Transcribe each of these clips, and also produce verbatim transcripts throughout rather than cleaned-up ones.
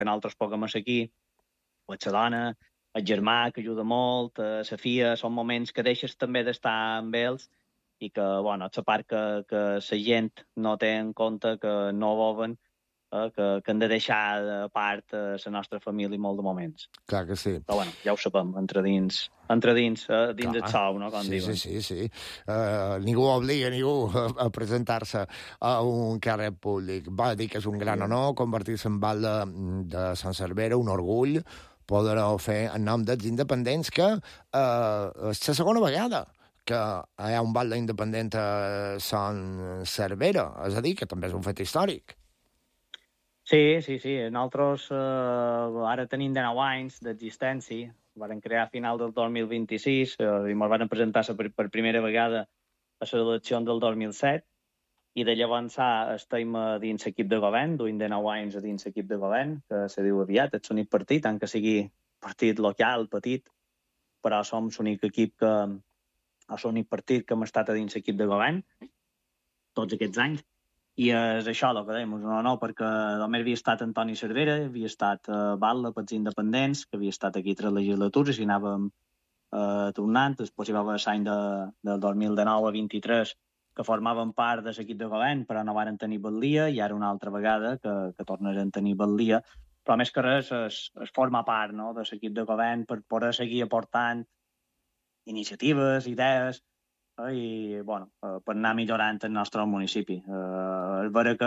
que nosaltres puguem ser aquí, pues la dona, el germà, que ajuda molt, eh, la filla, són moments que deixes també d'estar amb ells i que, bueno, és la part que, que la gent no té en compte, que no volen, eh, que, que hem de deixar de part eh, la nostra família molt de moments. Clar que sí. Però, bueno, ja ho sabem, entre dins, entre dins, eh, dins Clar. el sou, no?, com sí, diuen. Sí, sí, sí. Uh, ningú obliga ningú a, a presentar-se a un càrrec públic. Va dir que és un gran honor convertir-se en val de, de Sant Cervera, un orgull, poder-ho fer en nom dels independents, que uh, és la segona vegada que hi ha un val d'independent a Sant Cervera, és a dir, que també és un fet històric. Sí, sí, sí. Nosaltres eh, ara tenim dinou anys d'existència. Vam crear a final del dos mil vint-i-sis eh, i ens van presentar per, per primera vegada a les eleccions del dos mil set i de llavors estem dins l'equip de govern, duim dinou anys a dins l'equip de govern, que se diu aviat, és l'únic partit, tant que sigui partit local, petit, però som l'únic equip que, o l'únic partit que hem estat a dins l'equip de govern tots aquests anys. I és això el que dèiem, és un honor, perquè només havia estat Antoni Cervera, havia estat uh, Batlle pels independents, que havia estat aquí tres legislatures i anàvem uh, tornant. Després hi va haver l'any de, del dos mil dinou a vint-i-tres que formaven part de l'equip de govern, però no varen tenir batlia, i ara una altra vegada que, que tornarem a tenir batlia. Però més que res es, es forma part, no?, de l'equip de govern per poder seguir aportant iniciatives, idees, i bueno, per anar millorant el nostre municipi. Eh, és vera que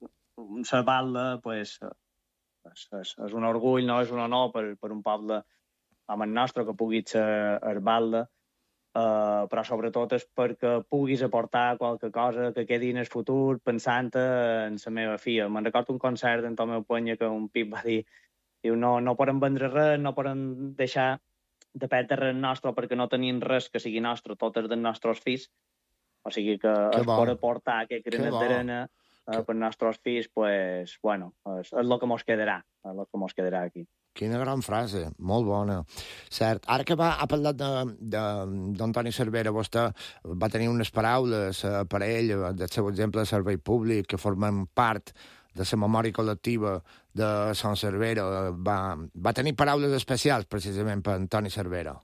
la Batlle pues, és, és, és un orgull, no? És un honor per, per un poble com el nostre que pugui ser el Batlle, eh, però sobretot és perquè puguis aportar qualque cosa que quedi en el futur pensant en la meva filla. Me'n recordo un concert d'en Tomeu Peña que un pip va dir, diu, no, no podem vendre res, no podem deixar de perdre res nostre perquè no tenim res que sigui nostre, tot és dels nostres fills. O sigui que Que es bo. pot aportar aquest granet bo. d'arena eh, per nostres fills, pues, bueno, és, és el que mos quedarà, és el que mos quedarà aquí. Quina gran frase, molt bona. Cert, ara que va, ha parlat d'Antoni Cervera, vostè va tenir unes paraules eh, per ell, del seu exemple de servei públic, que formen part de la memòria col·lectiva de Sant Cervera. Va, va tenir paraules especials, precisament, per Antoni Cervera.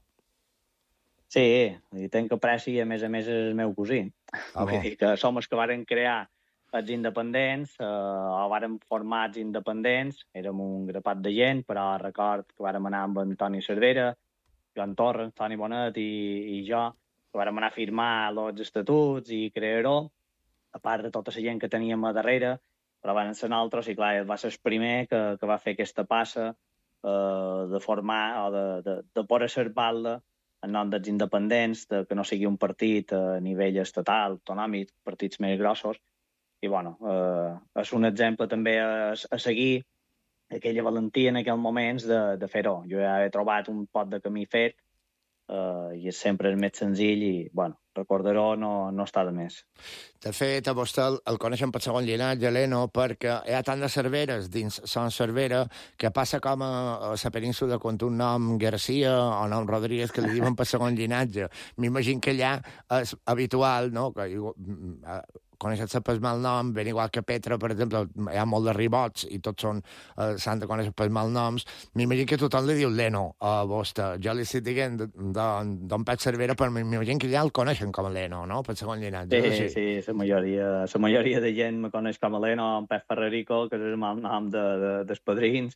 Sí, i tenc apreci, a més a més, és el meu cosí. Ah, Vull dir que som els que varen crear els independents, eh, o varen formar els independents, érem un grapat de gent, però record que vàrem anar amb Antoni Cervera, Joan Torres, Toni Bonet i, i jo, que vàrem anar a firmar els estatuts i crear-ho, a part de tota la gent que teníem a darrere, però van ser nosaltres, i clar, va ser el primer que, que va fer aquesta passa eh, de formar o de, de, de poder ser Batlle en nom dels independents, de que no sigui un partit a nivell estatal, autonòmic, partits més grossos. I, bueno, eh, és un exemple també a, a seguir aquella valentia en aquells moments de, de fer-ho. Jo ja he trobat un pot de camí fet eh, i és sempre el més senzill i, bueno, recordar-ho no, no està de més. De fet, a vostè el, el coneixen per segon llinatge, Leno, perquè hi ha tant de Cerveres dins Sant Cervera que passa com a, a la península quan un nom Garcia o nom Rodríguez que li diuen per segon llinatge. M'imagino que allà és habitual, no?, que conèixer-se per mal nom, ben igual que Petra, per exemple, hi ha molt de ribots i tots són, eh, s'han de conèixer per mal noms. M'imagino que tothom li diu Leno a vostè. Jo li estic dient d'on Pep Cervera, però m'imagino que ja el coneixen com a Leno, no?, per segon llinatge. Sí, sí, sí, la majoria, la majoria de gent me coneix com a Leno, en Pep Ferrerico, que és el mal nom de, de, dels padrins,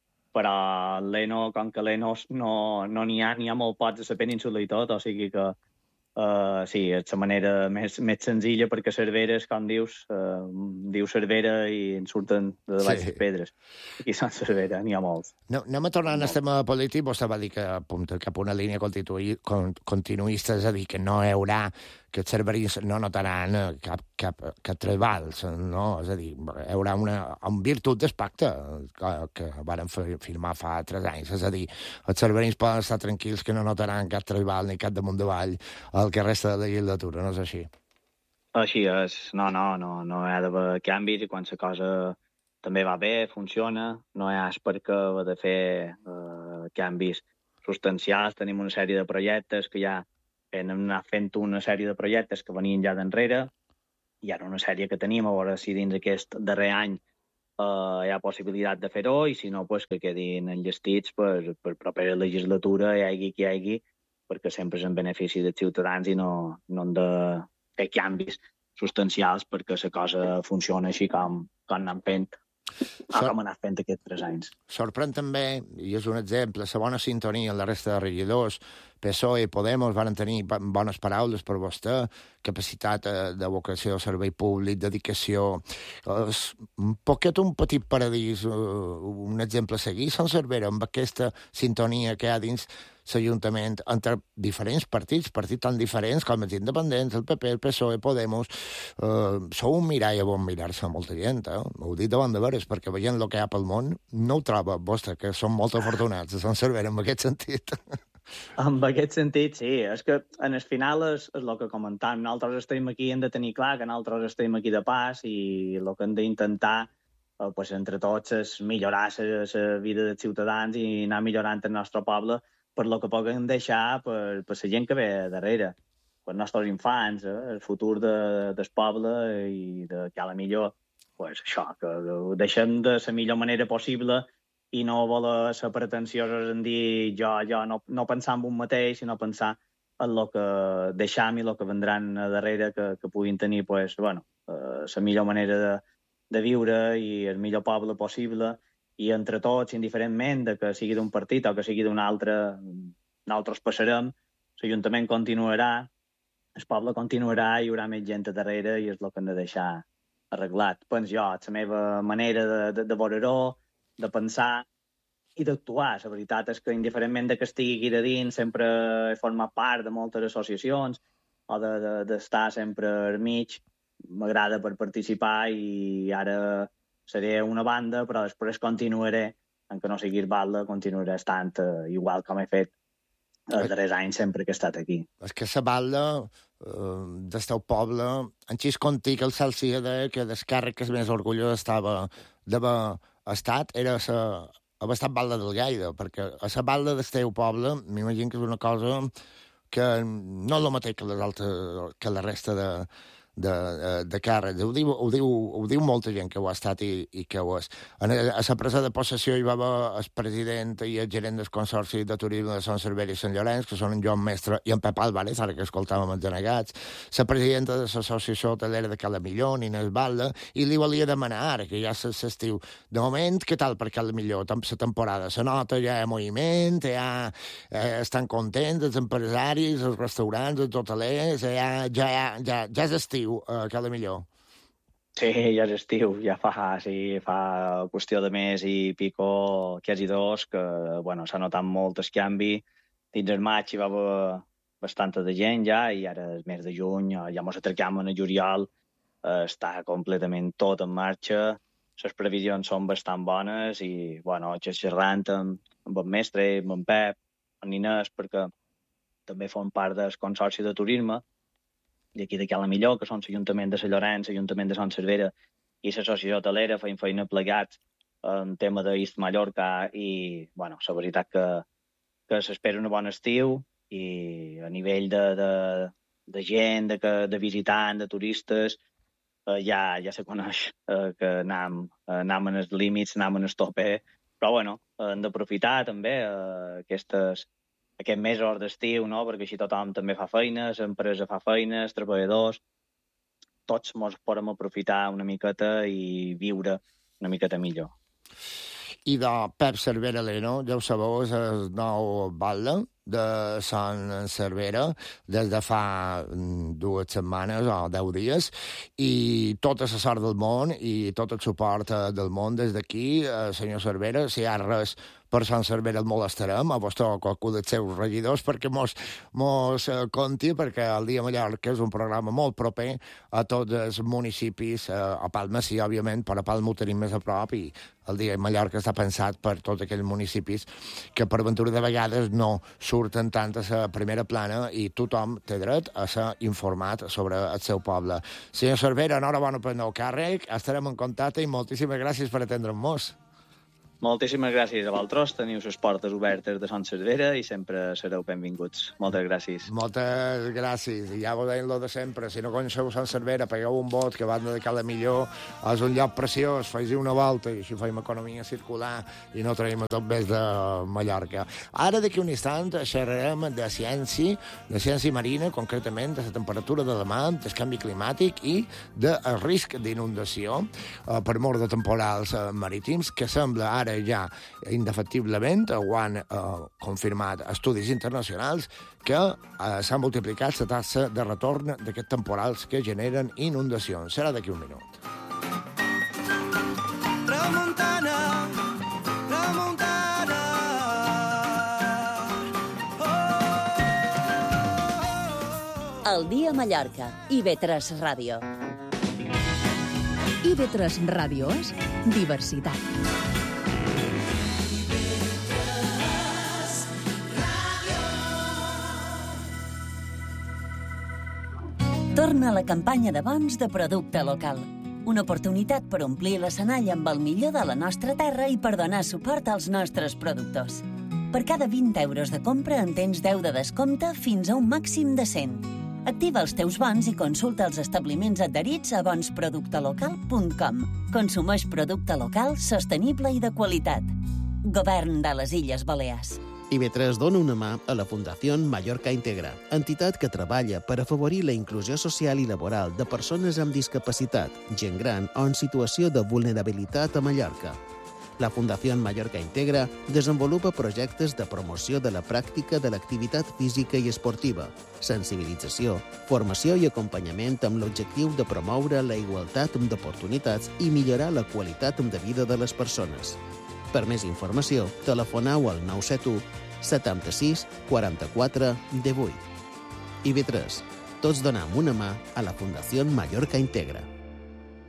però Leno, com que Leno no n'hi no ha, n'hi ha molt pocs a la península i tot, o sigui que Uh, sí, és la manera més, més senzilla, perquè Cervera, com dius, uh, diu Cervera i en surten de baix sí. les pedres. Aquí són Cervera, n'hi ha molts. No, anem a tornar al tema polític. Vostè va dir que apunta cap a una línia continuista, és a dir, que no hi haurà, que els cerverins no notaran cap, cap, cap trebals, no? És a dir, hi haurà una, en virtut del pacte que, que varen firmar fa tres anys. És a dir, els cerverins poden estar tranquils que no notaran cap trebal ni cap damunt de vall el que resta de la legislatura, no és així? Així és. No, no, no, no hi ha d'haver canvis i quan la cosa també va bé, funciona, no hi ha per què haver de fer eh, canvis substancials. Tenim una sèrie de projectes que ja hem anat fent una sèrie de projectes que venien ja d'enrere, i ara una sèrie que tenim, a veure si dins aquest darrer any Uh, hi ha possibilitat de fer-ho i si no, pues, que quedin enllestits per, per propera legislatura, hi hagi qui hi hagi, perquè sempre és en benefici dels ciutadans i no, no han de fer canvis substancials perquè la cosa funciona així com, com anem fent, o com ha anat fent aquests tres anys. Sorprèn també, i és un exemple, la bona sintonia amb la resta de regidors. P S O E i Podemos van tenir bones paraules per vostè, capacitat de vocació, servei públic, dedicació. Un poquet un petit paradís, un exemple a seguir, Sant Cervera, amb aquesta sintonia que hi ha dins l'Ajuntament entre diferents partits, partits tan diferents com els independents, el P P, el P S O E, Podemos. Uh, sou un mirall a bon mirar-se a molta gent, eh? Ho dic davant de veres, perquè veient el que hi ha pel món, no ho troba, vostre, que som molt afortunats a Sant Cervera en aquest sentit. En aquest sentit, sí. És que en el final és, és el que comentam. Nosaltres estem aquí, hem de tenir clar que nosaltres estem aquí de pas i el que hem d'intentar eh, pues, entre tots és millorar la vida dels ciutadans i anar millorant el nostre poble per lo que puguem deixar per, per la gent que ve darrere, per els nostres infants, eh, el futur de, del poble i de que a la millor pues, això, que ho deixem de la millor manera possible i no voler ser pretensiosos en dir jo, jo, no, no pensar en un mateix, sinó pensar en el que deixam i el que vendran darrere, que, que puguin tenir pues, bueno, eh, la millor manera de, de viure i el millor poble possible, i entre tots, indiferentment de que sigui d'un partit o que sigui d'un altre, nosaltres passarem, l'Ajuntament continuarà, el poble continuarà, hi haurà més gent a darrere i és el que hem de deixar arreglat. Penso jo, la meva manera de, de, de veure-ho, de pensar i d'actuar. La veritat és que, indiferentment de que estigui aquí de dins, sempre he format part de moltes associacions o d'estar de, de, sempre al mig. M'agrada per participar i ara seré una banda, però després continuaré, encara no sigui balda, continuaré estant uh, igual com he fet els darrers anys sempre que he estat aquí. És que la balda eh, del teu poble, en xis contic el Celsià deia que des càrrec que més orgullós estava d'haver estat era la haver estat balda del Gaida, perquè a la balda del teu poble m'imagino que és una cosa que no és el mateix que les altres, que la resta de, de, de càrrecs. Ho diu, ho, diu, ho diu molta gent que ho ha estat i, i que ho és. A la presa de possessió hi va haver el president i el gerent del Consorci de Turisme de Sant Cervera i Sant Llorenç, que són en Joan Mestre i en Pep Álvarez, ara que escoltàvem els denegats, la presidenta de l'Associació Hotelera de Calamillón, Inés Balda, i li volia demanar ara, que ja s'estiu. De moment, què tal per Calamilló? La temporada se nota, ja hi ha moviment, ja eh, estan contents els empresaris, els restaurants, els hotelers, ja, ja, ja, ja és estiu a Calamilló. Sí, ja és estiu, ja fa, sí, fa qüestió de mes i pico, quasi dos, que bueno, s'ha notat molt el canvi. Dins el maig hi va haver bastanta de gent ja, i ara el mes de juny, ja mos atracam en el juliol, eh, està completament tot en marxa, les previsions són bastant bones i, bueno, xerrant amb, amb el mestre, amb en Pep, amb Inés, perquè també fan part del Consorci de Turisme, d'aquí de Calamilló, que són l'Ajuntament de Sant Llorenç, l'Ajuntament de Sant Cervera i l'Associació Hotelera, feien feina plegats en tema d'East Mallorca i, bueno, la veritat que, que s'espera un bon estiu i a nivell de, de, de gent, de, de visitants, de turistes, eh, ja, ja se coneix eh, que anem, anem en els límits, anem en el tope, però, bueno, hem d'aprofitar també eh, aquestes aquest mesos d'estiu, no? Perquè així tothom també fa feines, l'empresa fa feines, treballadors, tots ens podem aprofitar una miqueta i viure una miqueta millor. I de Pep Cervera Leno, ja ho sabeu, és el nou balda de Sant Cervera des de fa dues setmanes o deu dies, i tota la sort del món i tot el suport del món des d'aquí, senyor Cervera, si hi ha res per Sant Cervera el molestarem, a vostè o a qualcú dels seus regidors, perquè mos, mos eh, conti, perquè el Dia Mallorca és un programa molt proper a tots els municipis, eh, a Palma sí, òbviament, però a Palma ho tenim més a prop, i el Dia Mallorca està pensat per tots aquells municipis que per ventura de vegades no surten tant a la primera plana i tothom té dret a ser informat sobre el seu poble. Senyor Cervera, enhorabona per el nou càrrec, estarem en contacte i moltíssimes gràcies per atendre'm-nos. Moltíssimes gràcies a vosaltres. Teniu les portes obertes de Son Cervera i sempre sereu benvinguts. Moltes gràcies. Moltes gràcies. I ja ho deien lo de sempre. Si no coneixeu Son Cervera, pegueu un vot, que van de cada millor. És un lloc preciós. Fes-hi una volta i així fem economia circular i no traiem tot més de Mallorca. Ara, d'aquí un instant, xerrarem de ciència, de ciència marina, concretament de la temperatura de demà, del canvi climàtic i del risc d'inundació eh, per mort de temporals eh, marítims, que sembla ara ja indefectiblement, ho han eh, confirmat estudis internacionals, que eh, s'ha multiplicat la tassa de retorn d'aquests temporals que generen inundacions. Serà d'aquí un minut. Tramuntana, tramuntana. El dia a Mallorca, I V tres Ràdio. I V tres Ràdio és diversitat. Torna la campanya de bons de producte local. Una oportunitat per omplir l'escenari amb el millor de la nostra terra i per donar suport als nostres productors. Per cada vint euros de compra en tens deu de descompte fins a un màxim de cent. Activa els teus bons i consulta els establiments adherits a bons producte local punt com. Consumeix producte local, sostenible i de qualitat. Govern de les Illes Balears. I V tres dona una mà a la Fundació Mallorca Integra, entitat que treballa per afavorir la inclusió social i laboral de persones amb discapacitat, gent gran o en situació de vulnerabilitat a Mallorca. La Fundació Mallorca Integra desenvolupa projectes de promoció de la pràctica de l'activitat física i esportiva, sensibilització, formació i acompanyament amb l'objectiu de promoure la igualtat d'oportunitats i millorar la qualitat de vida de les persones. Per més informació, telefoneu al nou set u setanta-sis quaranta-quatre divuit. I V tres. Tots donem una mà a la Fundació Mallorca Integra.